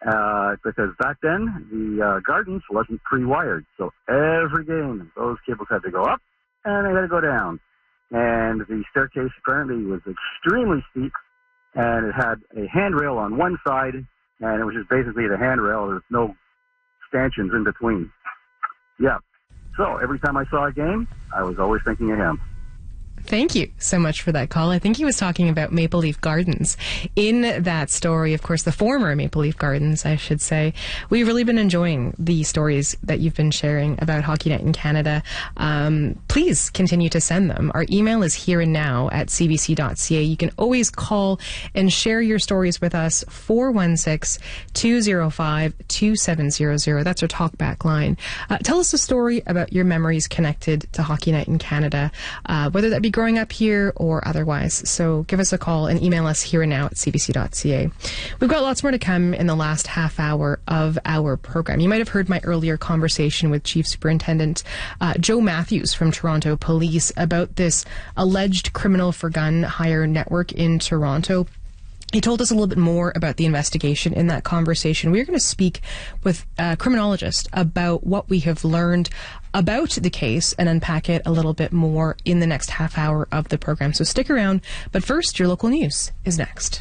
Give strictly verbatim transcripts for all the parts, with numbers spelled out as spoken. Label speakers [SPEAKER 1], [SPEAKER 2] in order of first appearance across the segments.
[SPEAKER 1] uh, because back then the uh, Gardens wasn't pre-wired. So every game, those cables had to go up and they had to go down. And the staircase apparently was extremely steep, and it had a handrail on one side, and it was just basically the handrail. There's no stanchions in between. Yeah. So every time I saw a game, I was always thinking of him.
[SPEAKER 2] Thank you so much for that call. I think he was talking about Maple Leaf Gardens. In that story, of course, the former Maple Leaf Gardens, I should say. We've really been enjoying the stories that you've been sharing about Hockey Night in Canada. Um, please continue to send them. Our email is here and now at c b c dot c a. You can always call and share your stories with us, four one six, two zero five, two seven zero zero. That's our talkback line. Uh, tell us a story about your memories connected to Hockey Night in Canada, uh, whether that be growing up here or otherwise. So give us a call and email us here and now at c b c dot c a. We've got lots more to come in the last half hour of our program. You might have heard my earlier conversation with Chief Superintendent uh, Joe Matthews from Toronto Police about this alleged criminal for gun hire network in Toronto. He told us a little bit more about the investigation in that conversation. We're going to speak with a criminologist about what we have learned about the case and unpack it a little bit more in the next half hour of the program. So stick around. But first, your local news is next.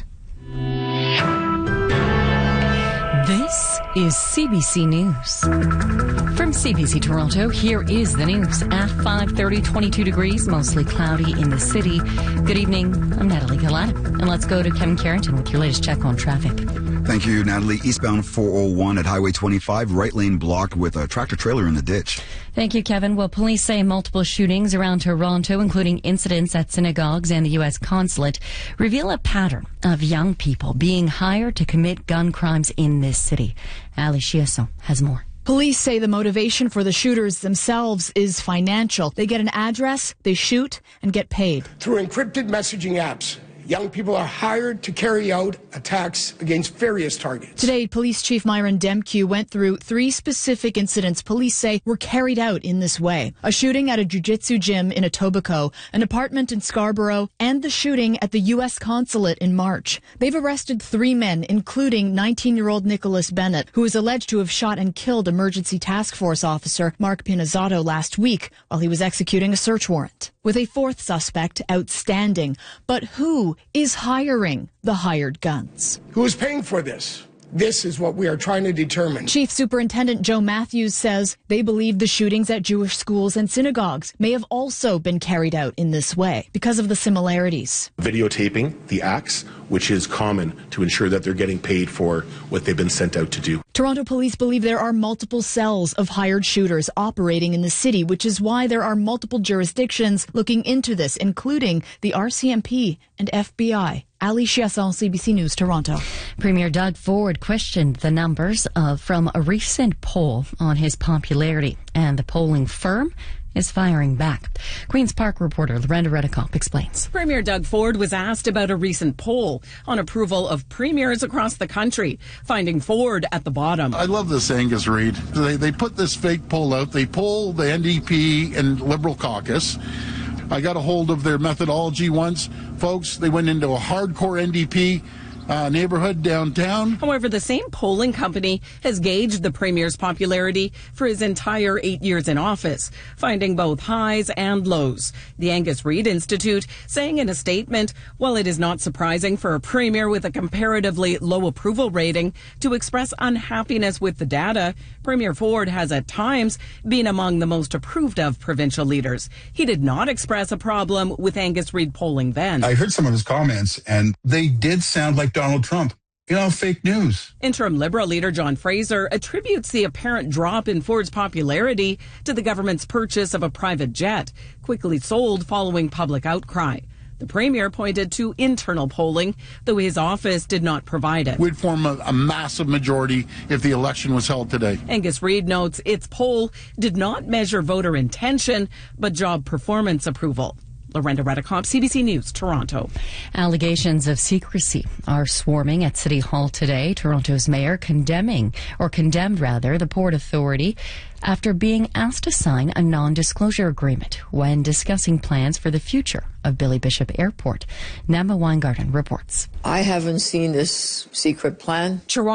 [SPEAKER 3] This is C B C News. From C B C Toronto, here is the news. At five thirty, twenty-two degrees, mostly cloudy in the city. Good evening, I'm Natalie Galata. And let's go to Kevin Carrington with your latest check on traffic.
[SPEAKER 4] Thank you, Natalie. Eastbound four oh one at Highway twenty-five, right lane blocked with a tractor trailer in the ditch.
[SPEAKER 3] Thank you, Kevin. Well, police say multiple shootings around Toronto, including incidents at synagogues and the U S consulate, reveal a pattern of young people being hired to commit gun crimes in this city. Ali Chiasson has more.
[SPEAKER 5] Police say the motivation for the shooters themselves is financial. They get an address, they shoot, and get paid.
[SPEAKER 6] Through encrypted messaging apps, young people are hired to carry out attacks against various targets.
[SPEAKER 5] Today, Police Chief Myron Demke went through three specific incidents police say were carried out in this way. A shooting at a jiu-jitsu gym in Etobicoke, an apartment in Scarborough, and the shooting at the U S consulate in March. They've arrested three men, including nineteen-year-old Nicholas Bennett, who is alleged to have shot and killed Emergency Task Force officer Mark Pinizzato last week while he was executing a search warrant, with a fourth suspect outstanding. But who is hiring the hired guns?
[SPEAKER 6] Who is paying for this? This is what we are trying to determine.
[SPEAKER 5] Chief Superintendent Joe Matthews says they believe the shootings at Jewish schools and synagogues may have also been carried out in this way because of the similarities.
[SPEAKER 7] Videotaping the acts, which is common to ensure that they're getting paid for what they've been sent out to do.
[SPEAKER 5] Toronto police believe there are multiple cells of hired shooters operating in the city, which is why there are multiple jurisdictions looking into this, including the R C M P and F B I. Ali Chiasson, C B C News, Toronto.
[SPEAKER 3] Premier Doug Ford questioned the numbers of, from a recent poll on his popularity, and the polling firm is firing back. Queen's Park reporter Lorenda Reddekopp explains.
[SPEAKER 8] Premier Doug Ford was asked about a recent poll on approval of premiers across the country, finding Ford at the bottom.
[SPEAKER 9] I love this Angus Reid. They, they put this fake poll out. They poll the N D P and Liberal caucus. I got a hold of their methodology once. Folks, they went into a hardcore N D P uh, neighborhood downtown.
[SPEAKER 8] However, the same polling company has gauged the Premier's popularity for his entire eight years in office, finding both highs and lows. The Angus Reid Institute saying in a statement, while it is not surprising for a Premier with a comparatively low approval rating to express unhappiness with the data, Premier Ford has at times been among the most approved of provincial leaders. He did not express a problem with Angus Reid polling then.
[SPEAKER 10] I heard some of his comments, and they did sound like Donald Trump. You know, fake news.
[SPEAKER 8] Interim Liberal leader John Fraser attributes the apparent drop in Ford's popularity to the government's purchase of a private jet, quickly sold following public outcry. The Premier pointed to internal polling, though his office did not provide it.
[SPEAKER 9] We'd form a, a massive majority if the election was held today.
[SPEAKER 8] Angus Reid notes its poll did not measure voter intention, but job performance approval. Lorenda Reddekopp, C B C News, Toronto.
[SPEAKER 3] Allegations of secrecy are swarming at City Hall today. Toronto's mayor condemning, or condemned rather, the Port Authority after being asked to sign a non-disclosure agreement when discussing plans for the future of Billy Bishop Airport. Nama Weingarten reports.
[SPEAKER 11] I haven't seen this secret plan.
[SPEAKER 8] Toronto